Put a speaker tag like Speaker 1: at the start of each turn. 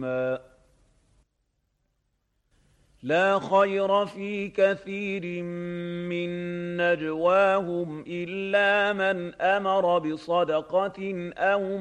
Speaker 1: إثما لا خير في كثير من نجواهم إلا من أمر بصدقة أو